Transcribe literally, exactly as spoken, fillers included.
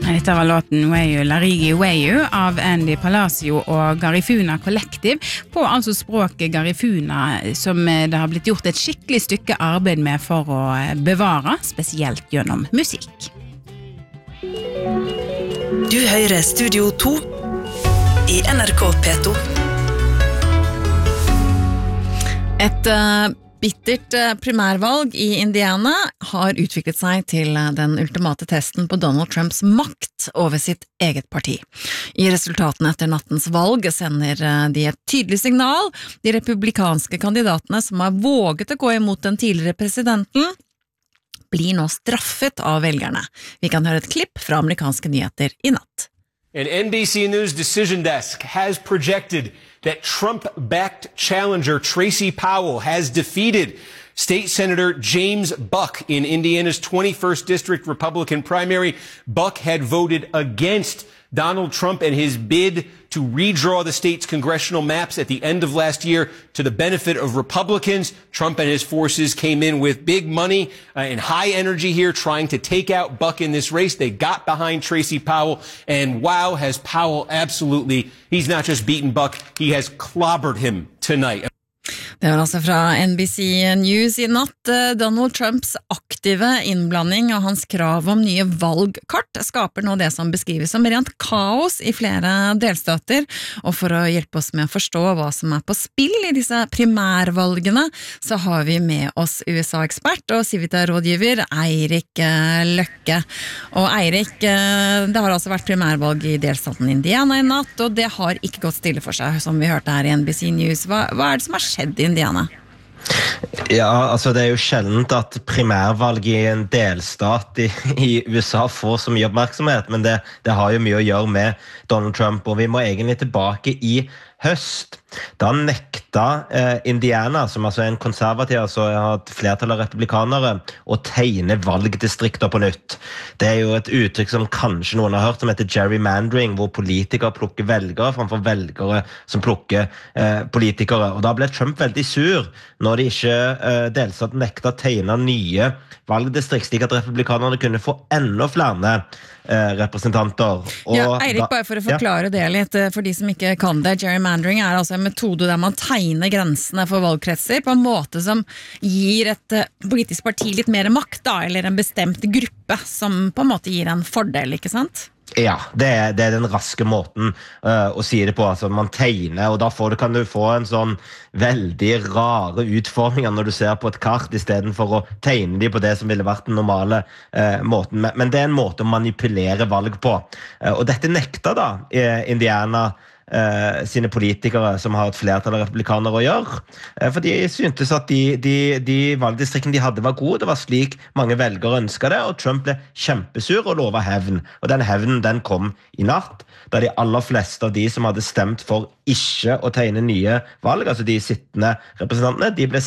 Dette var låten Wayu Larigi Wayu av Andy Palacio og Garifuna Collective på altså språket Garifuna som det har blitt gjort et skikkelig stykke arbeid med for å bevare, spesielt gjennom musikk. Du hører Studio to i N R K P to. Et uh, bittert uh, primærvalg i Indiana har utviklet seg til uh, den ultimate testen på Donald Trumps makt over sitt eget parti. I resultatene etter nattens valg sender uh, de et tydelig signal. De republikanske kandidatene som har våget å gå imot den tidligere presidenten, blir nå straffet av velgerne. Vi kan høre et klipp fra amerikanske nyheter i natt. An N B C News decision desk has projected that Trump-backed challenger Tracy Powell has defeated State Senator James Buck in Indiana's twenty-first District Republican primary. Buck had voted against Donald Trump and his bid to redraw the state's congressional maps at the end of last year to the benefit of Republicans. Trump and his forces came in with big money uh, and high energy here trying to take out Buck in this race. They got behind Tracy Powell, and wow, has Powell absolutely, he's not just beaten Buck, he has clobbered him tonight. Det var altså fra N B C News i natt. Donald Trumps aktive innblanding og hans krav om nye valgkart skaper nå det som beskrives som rent kaos i flere delstater, og for å hjelpe oss med å forstå hva som er på spill i disse primærvalgene, så har vi med oss U S A-ekspert og Civita-rådgiver Eirik Løkke. Og Eirik, det har altså vært primærvalg i delstaten Indiana i natt, og det har ikke gått stille for seg, som vi hørte her i N B C News. Hva, hva er det som har skjedd i Indiana? Ja, altså det er jo sjeldent at primærvalg i en delstat i, i U S A får så mye oppmerksomhet, men det, det har jo mye å gjøre med Donald Trump, og vi må egentlig tilbake i høst. Da nekta eh, Indiana, som altså er en konservativ, altså har et flertall av republikanere, å tegne valgdistrikter på nytt. Det er jo et uttrykk som kanskje noen har hørt, som heter gerrymandering, hvor politikere plukker velgere framfor velgere som plukker eh, politikere. Og da ble Trump veldig sur når de ikke eh, delstaten nekta å tegne nye valgdistrikt, slik at republikanerne kunne få enda flere eh, representanter. Og ja, Eirik, bare for å forklare ja. det litt, for de som ikke kan det, gerrymandering er altså en metode der man tegner grensene for valgkretser på en måte som gir et politisk parti litt mer makt, da, eller en bestemt gruppe som på en måte gir en fordel, ikke sant? Ja, det er, det er den raske måten uh, å si det på. Altså, man tegner, og da får du, kan du få en sånn veldig rare utforminger når du ser på et kart, i stedet for å tegne de på det som ville vært den normale uh, måten. Men, men det er en måte å manipulere valg på. Uh, og dette nekta da Indiana Uh, sine politikere som har et flertall av republikanere å gjøre, uh, for de syntes at de, de, de valgdistriktene de hadde var gode, det var slik mange velgere ønsket det, og Trump ble kjempesur og lovet hevn, og den hevnen den kom i natt, da de aller fleste av de som hadde stemt for ikke å tegne nye valg, altså de sittende representantene, de ble